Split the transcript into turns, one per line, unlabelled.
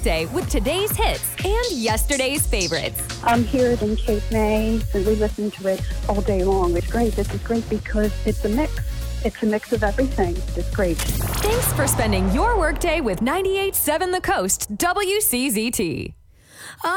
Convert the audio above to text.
workday with today's hits and yesterday's favorites.
I'm here in Cape May, and we listen to it all day long. It's great. This is great because it's a mix. It's a mix of everything. It's great.
Thanks for spending your workday with 98.7 The Coast WCZT.